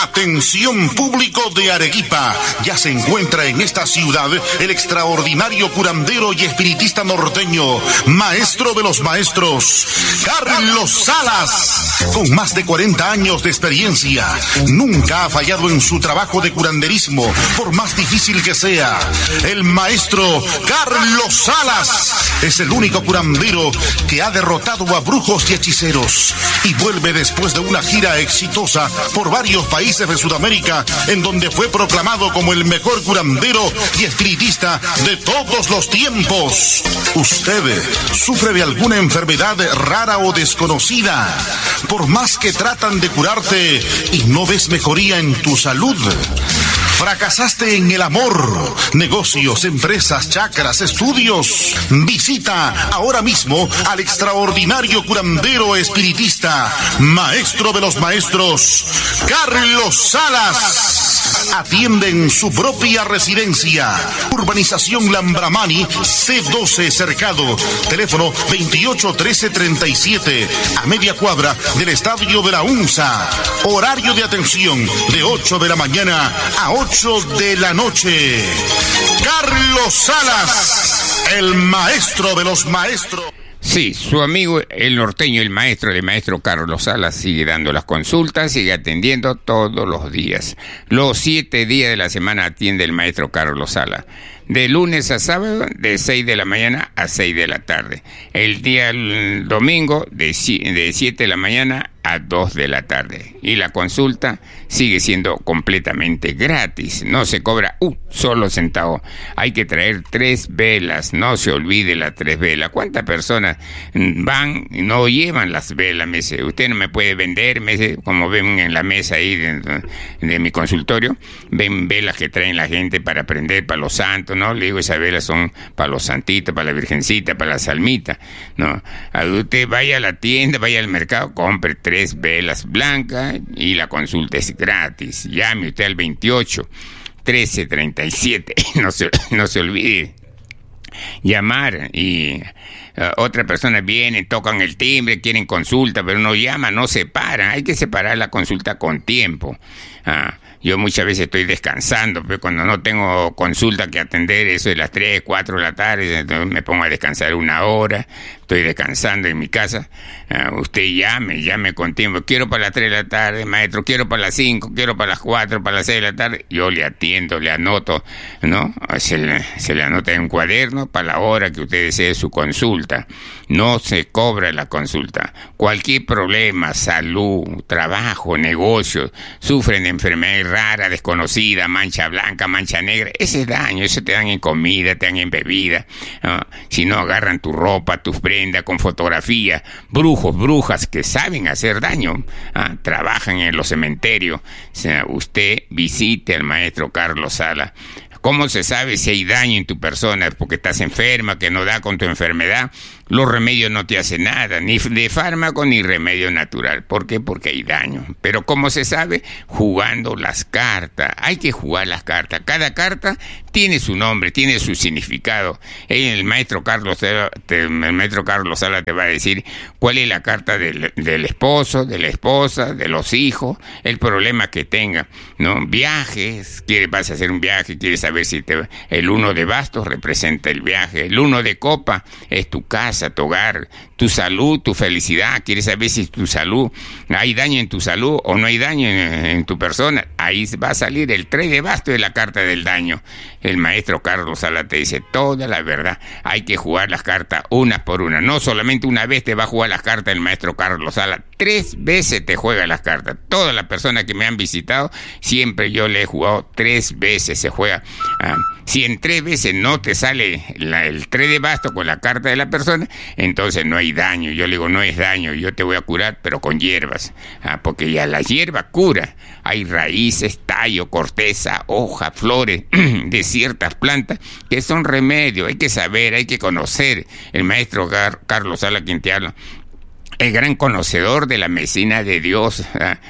Atención público de Arequipa, ya se encuentra en esta ciudad el extraordinario curandero y espiritista norteño, maestro de los maestros, Carlos Salas. Con más de 40 años de experiencia, nunca ha fallado en su trabajo de curanderismo, por más difícil que sea. El maestro Carlos Salas es el único curandero que ha derrotado a brujos y hechiceros y vuelve después de una gira exitosa por varios países de Sudamérica, en donde fue proclamado como el mejor curandero y espiritista de todos los tiempos. ¿Usted sufre de alguna enfermedad rara o desconocida? Por más que tratan de curarte y no ves mejoría en tu salud. ¿Fracasaste en el amor, negocios, empresas, chakras, estudios? Visita ahora mismo al extraordinario curandero espiritista, maestro de los maestros, Carlos Salas. Atiende en su propia residencia. Urbanización Lambramani, C12 Cercado. Teléfono 281337, a media cuadra del Estadio de la UNSA. Horario de atención de 8 de la mañana a 8 de la noche. Carlos Salas, el maestro de los maestros. Sí, su amigo el norteño, el maestro Carlos Salas, sigue dando las consultas, sigue atendiendo todos los días. Los 7 días de la semana atiende el maestro Carlos Salas. De lunes a sábado, de 6 de la mañana a 6 de la tarde. El domingo, de 7 de la mañana a 2 de la tarde. Y la consulta sigue siendo completamente gratis. No se cobra solo centavo. Hay que traer 3 velas. No se olvide las 3 velas. ¿Cuántas personas van y no llevan las velas? Me dice, usted no me puede vender. Me dice, como ven en la mesa ahí de mi consultorio, ven velas que traen la gente para prender para los santos, ¿no? Le digo, esas velas son para los santitos, para la virgencita, para la salmita, ¿no? Usted vaya a la tienda, vaya al mercado, compre 3 velas blancas y la consulta es gratis. Llame usted al 28 1337. No se olvide llamar. Y otra persona viene, tocan el timbre, quieren consulta, pero no llaman, no separan. Hay que separar la consulta con tiempo. Yo muchas veces estoy descansando, pero cuando no tengo consulta que atender, eso de las 3, 4 de la tarde, entonces me pongo a descansar 1 hora, estoy descansando en mi casa. Usted llame con tiempo. Quiero para las 3 de la tarde, maestro, quiero para las 5, quiero para las 4, para las 6 de la tarde. Yo le atiendo, le anoto, ¿no? Se le anota en un cuaderno para la hora que usted desee su consulta. No se cobra la consulta. Cualquier problema, salud, trabajo, negocios, sufren de enfermedad rara, desconocida, mancha blanca, mancha negra, ese es daño, eso te dan en comida, te dan en bebida, ¿no? Si no, agarran tu ropa, tus prendas con fotografía, brujos, brujas que saben hacer daño, trabajan en los cementerios. O sea, usted visite al maestro Carlos Salas. ¿Cómo se sabe si hay daño en tu persona? Porque estás enferma, que no da con tu enfermedad. Los remedios no te hacen nada, ni de fármaco ni remedio natural. ¿Por qué? Porque hay daño. Pero ¿cómo se sabe? Jugando las cartas. Hay que jugar las cartas. Cada carta tiene su nombre, tiene su significado. El maestro Carlos Salas te va a decir cuál es la carta del esposo, de la esposa, de los hijos, el problema que tenga, ¿no? Viajes, vas a hacer un viaje, quieres saber si el 1 de bastos representa el viaje, el 1 de copa es tu casa, tu hogar, tu salud, tu felicidad. Quieres saber si tu salud, hay daño en tu salud o no hay daño en tu persona. Ahí va a salir el 3 de bastos de la carta del daño. El maestro Carlos Salas te dice toda la verdad. Hay que jugar las cartas una por una. No solamente una vez te va a jugar las cartas el maestro Carlos Salas. 3 veces te juega las cartas. Todas las personas que me han visitado, siempre yo le he jugado 3 veces. Se juega. Si en 3 veces no te sale el 3 de bastos con la carta de la persona, entonces no hay daño. Yo le digo, no es daño, yo te voy a curar, pero con hierbas, porque ya la hierba cura. Hay raíces, tallo, corteza, hoja, flores de ciertas plantas que son remedio. Hay que saber, hay que conocer. El maestro Carlos Salas, quien te habla, el gran conocedor de la medicina de Dios.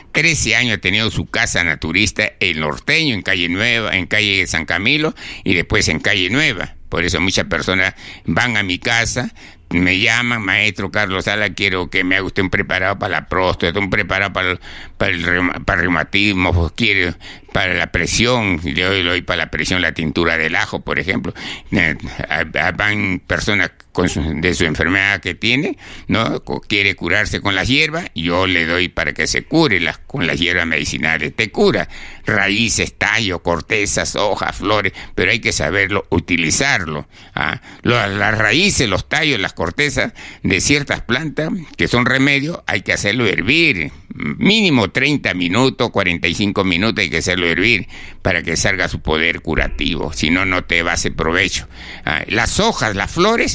13 años ha tenido su casa naturista, el norteño, en calle Nueva, en calle San Camilo y después en calle Nueva. Por eso muchas personas van a mi casa, me llaman, maestro Carlos Sala, quiero que me haga usted un preparado para la próstata, un preparado para el reumatismo, pues quiere para la presión, le doy para la presión la tintura del ajo, por ejemplo. Van personas de su enfermedad que tiene, ¿no? Quiere curarse con las hierbas, yo le doy para que se cure con las hierbas medicinales. Te cura raíces, tallos, cortezas, hojas, flores, pero hay que saberlo utilizarlo. Las raíces, los tallos, las cortezas de ciertas plantas que son remedios, hay que hacerlo hervir, mínimo 30 minutos, 45 minutos hay que hacerlo hervir para que salga su poder curativo, si no, no te va a hacer provecho. Las hojas, las flores,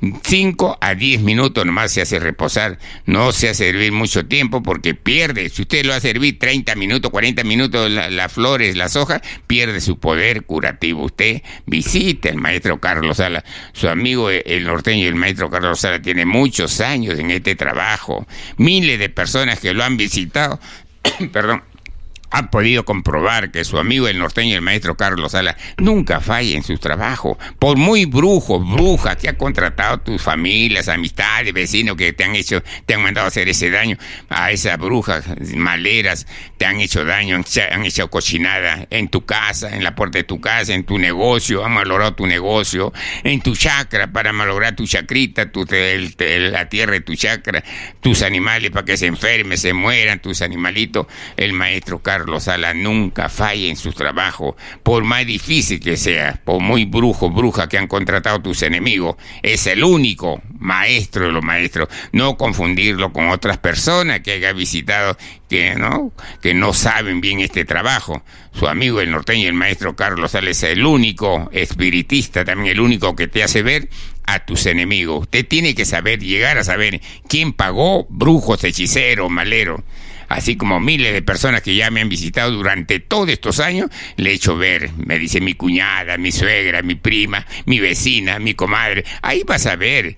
5 a 10 minutos nomás se hace reposar, no se hace hervir mucho tiempo porque pierde. Si usted lo hace hervir 30 minutos, 40 minutos, las flores, las hojas, pierde su poder curativo. Usted visite al maestro Carlos Sala, su amigo el norteño, el maestro Carlos Sala, tiene muchos años en este trabajo, miles de personas que lo han visitado, perdón, ha podido comprobar que su amigo el norteño, el maestro Carlos Sala, nunca falla en su trabajo. Por muy bruja que ha contratado tus familias, amistades, vecinos que te han mandado a hacer ese daño, a esas brujas maleras, te han hecho daño, han hecho cochinada en tu casa, en la puerta de tu casa, en tu negocio, han malogrado tu negocio, en tu chacra, para malograr tu chacrita, la tierra de tu chacra, tus animales para que se enfermen, se mueran tus animalitos. El maestro Carlos Sala nunca falla en su trabajo, por más difícil que sea, por muy bruja que han contratado tus enemigos, es el único maestro de los maestros. No confundirlo con otras personas que haya visitado que no saben bien este trabajo. Su amigo el norteño, el maestro Carlos Sala, es el único espiritista, también el único que te hace ver a tus enemigos. Usted tiene que llegar a saber quién pagó, brujos, hechiceros, maleros. Así como miles de personas que ya me han visitado durante todos estos años, le he hecho ver, me dice mi cuñada, mi suegra, mi prima, mi vecina, mi comadre. Ahí vas a ver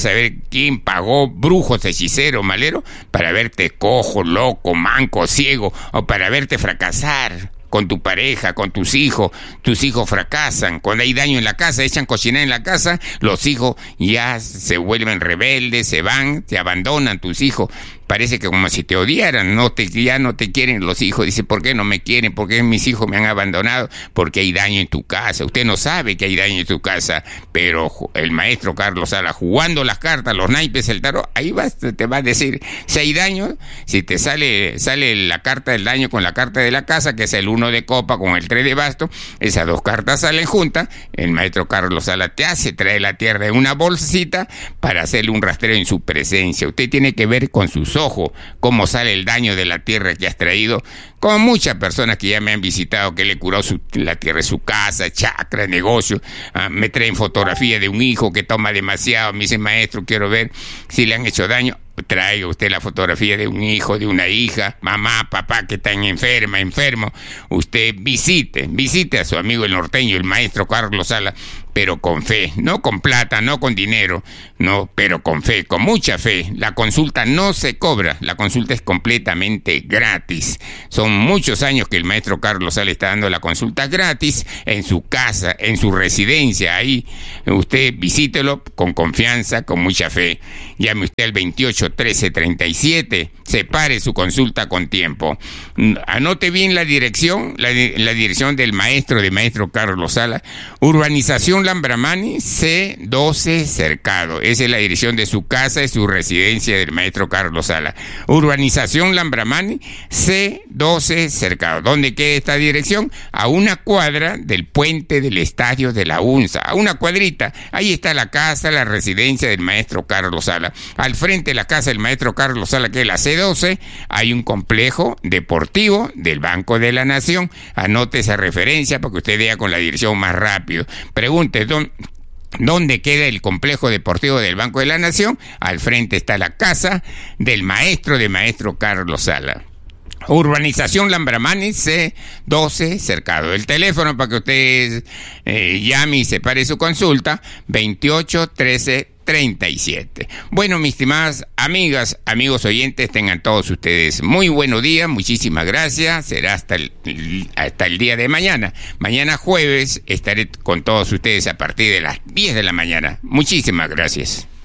quién pagó, brujos, hechiceros, maleros, para verte cojo, loco, manco, ciego, o para verte fracasar con tu pareja, con tus hijos fracasan. Cuando hay daño en la casa, echan cochinada en la casa, los hijos ya se vuelven rebeldes, se van, te abandonan tus hijos. Parece que como si te odiaran, ya no te quieren los hijos. Dice, ¿por qué no me quieren? ¿Por qué mis hijos me han abandonado? Porque hay daño en tu casa. Usted no sabe que hay daño en tu casa, pero el maestro Carlos Sala, jugando las cartas, los naipes, el tarot, ahí te va a decir si hay daño. Si te sale la carta del daño con la carta de la casa, que es el 1 de copa con el 3 de basto, esas dos cartas salen juntas, el maestro Carlos Sala te hace traer la tierra en una bolsita para hacerle un rastreo en su presencia. Usted tiene que ver con sus ojos cómo sale el daño de la tierra que has traído, como muchas personas que ya me han visitado, que le curó la tierra de su casa, chacra, negocio. Me traen fotografía de un hijo que toma demasiado, me dicen, maestro, quiero ver si le han hecho daño. Traiga usted la fotografía de un hijo, de una hija, mamá, papá que están enfermo. Usted visite a su amigo el norteño, el maestro Carlos Sala, pero con fe, no con plata, no con dinero, no, pero con fe, con mucha fe. La consulta no se cobra, la consulta es completamente gratis. Son muchos años que el maestro Carlos Sala está dando la consulta gratis en su casa, en su residencia. Ahí usted visítelo con confianza, con mucha fe. Llame usted al 28 13 37, separe su consulta con tiempo. Anote bien la dirección, la dirección del maestro Carlos Sala, urbanización Lambramani, C12 Cercado. Esa es la dirección de su casa, de su residencia del maestro Carlos Sala. Urbanización Lambramani, C12 Cercado. ¿Dónde queda esta dirección? A una cuadra del puente del estadio de la UNSA, a una cuadrita. Ahí está la casa, la residencia del maestro Carlos Sala. Al frente de la casa del maestro Carlos Sala, que es la C12, hay un complejo deportivo del Banco de la Nación. Anote esa referencia para que usted vea con la dirección más rápido. Pregunte, ¿dónde queda el complejo deportivo del Banco de la Nación? Al frente está la casa del maestro Carlos Sala. Urbanización Lambramani, C12 Cercado. El teléfono para que usted llame y separe su consulta, 28 13 37. Bueno, mis estimadas amigas, amigos oyentes, tengan todos ustedes muy buenos días, muchísimas gracias. Será hasta el día de mañana. Mañana jueves estaré con todos ustedes a partir de las 10 de la mañana. Muchísimas gracias.